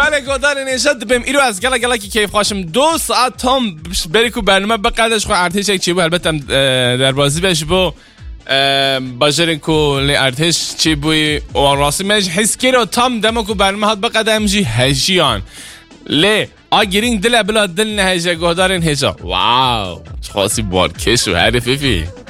بله گودار نشد بهم ایرو از گلا که کیف خواشم 2 ساعت تام بری کو برنامه بقدرش خو ارتش یک چی بود البته در بازی بش بو باجرین کو لی ارتش چی بوی و راستی مش حس کرد تام دمو کو برنامه هات بقدم جی هجیان لی آگیرین دل بلا دل نه هجا گودار هجا واو خاصی بارکش و حرفی